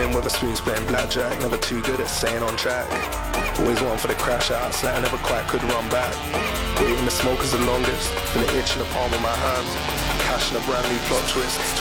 in with a spoons playing blackjack, never too good at staying on track. Always one for the crash out, so I never quite could run back. Waving the smoke is the longest, feel the itch in the palm of my hand. Cash in a brand new plot twist,